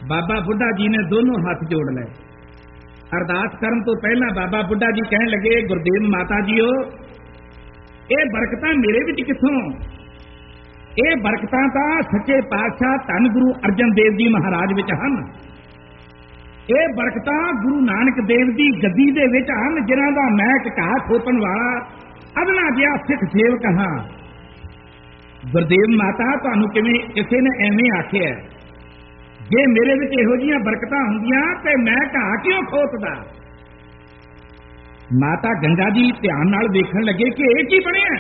बाबा बुढ़ा जी ने दोनों हाथ जोड़ लए। अरदास करन तो पहला बाबा बुढ़ा जी कहन लगे, गुरदेव माता जीओ, ये बरकतां मेरे विच किथों? ये बरकतां तां सच्चे पातशाह धन गुरु अर्जन देव जी महाराज विच हन। ये बरकतां गुरु नानक देव दी गद्दी दे विच हन, जिन्हां दा मैं घा खोपण वाला अदना जिहा सिख सेवक हां। गुरदेव माता, तुहानूं किवें किसी ने एवें आखिआ? जे मेरे विच इहो जिहियां बरकतां हुंदियां ते मैं घा क्यों खोतदा? माता गंगा जी ध्यान नाल देखण लगे कि इह की बणिआ।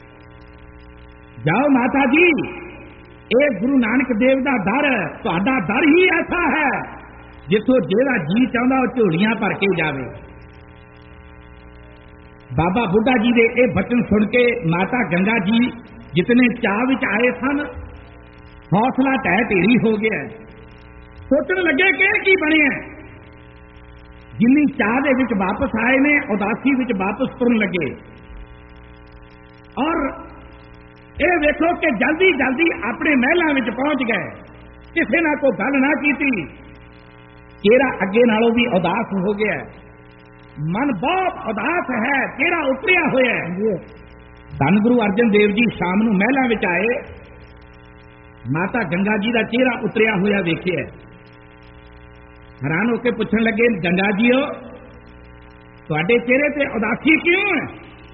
जाओ माता जी, ये गुरु नानक देव दा दर, तुहाडा दर ही ऐसा है जिथों जेड़ा जी चाहुंदा वो झोलियां भर के जावे। बाबा बुढ़ा जी दे ये बचन सुन के माता गंगा जी जितने चाह विच आए सन, हौसला ढह ढेरी हो गया। सोचण लगे कि की बनिआ। जिन्नी चाह दे विच वापस आए ने, उदासी विच वापस तुरन लगे। और ये वेखो कि जल्दी जल्दी अपने महलों विच पहुंच गए, किसी ना कोई गल ना कीती। चेहरा अगे नालों भी उदास हो गया, मन बहुत उदास है, चेहरा उतरिया होया है। धन गुरु अर्जन देव जी शाम नूं महलों विच आए, माता गंगा जी का चेहरा उतरिया होया वेखिआ। हैरान होकर पुछण लगे, गंगा जीओ, तुहाडे चेहरे ते उदासी क्यों है?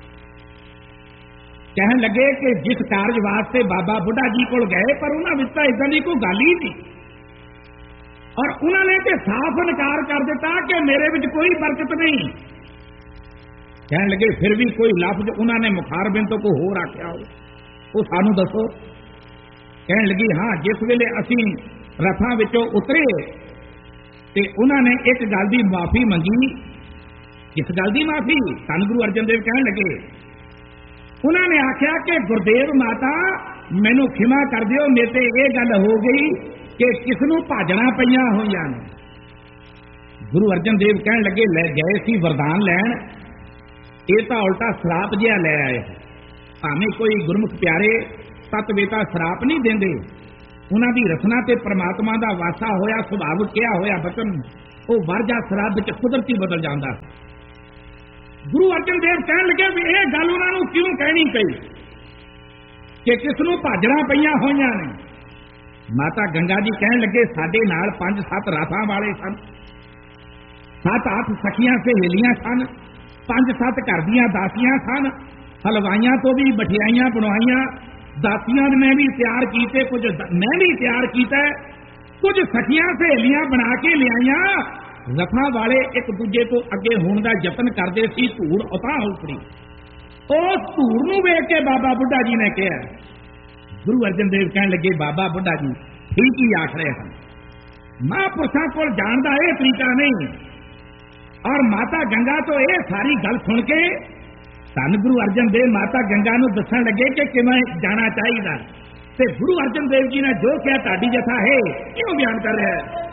कहन लगे कि जिस कारज वास्ते बाबा बुढ़ा जी कोल गए, पर उन्हां विच तां इदां दी कोई गल ही नहीं। और उन्होंने तो साफ इनकार कर दिता कि मेरे विच कोई बरकत नहीं। कहन लगे फिर भी कोई लफ्ज उन्होंने मुखारबिन तो कोई होर आख्या हो, वो सानू दसो। कहन लगी, हाँ, जिस वेले असीं रथां विचों उतरे ते उन्होंने एक गल की माफी मंगी। किस गल की माफी? धन गुरु अर्जन देव कहन लगे, उन्होंने आख्या कि गुरदेव माता मैनू खिमा कर दिओ, मेरे ते ये गल हो गई कि किसनू भाजना पईयां होईयां ने। गुरु अर्जन देव कहन लगे, ले गए सी वरदान लैण, ये तो उल्टा श्राप जिहा लै आए। भावें कोई गुरमुख प्यारे सतवेता श्राप नहीं देंदे, उन्हां दी रचना ते परमात्मा दा वासा होया सुभाव किया होया बचन वो वरजा श्राप विच कुदरती बदल जांदा। गुरु अर्जन देव कहन लगे भी यह गल उन्हां नूं क्यों कहनी पई कि किसनू भाजना पईयां होईयां ने। माता गंगा जी कहन लगे, साडे नाल 5-7 राथां वाले सन, 7-8 सखियां सहेलियां सन, 5-7 घर दीयां दासियां सन, हलवाइयां तो भी मठियाइयां बनवाइयां, दासियां ने भी तैयार कीते, कुछ मैं भी तैयार किया, कुछ सखियां सहेलियां बना के लियाइयां। रथां वाले एक दूजे तो अगे होने का यतन करते सी, धूड़ उतां उतरी। उस धूड़ नूं वेख के बाबा बुढ़ा जी ने कहा, गुरु अर्जन देव कहन लगे, बाबा बुढ़ा जी ठीक ही आख रहे हैं, महापुरुषों को जाण दा यह तरीका नहीं। और माता गंगा तो यह सारी गल सुन के धन गुरु अर्जन देव माता गंगा नूं दस्सण लगे कि किवें जाना चाहिए। ते गुरु अर्जन देव जी ने जो कहा ताड़ी जथा है क्यों बयान कर रहा है।